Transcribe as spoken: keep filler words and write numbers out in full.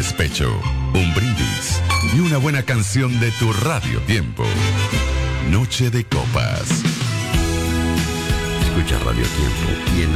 despecho, un brindis y una buena canción de tu Radio Tiempo. Noche de Copas. Escucha Radio Tiempo y en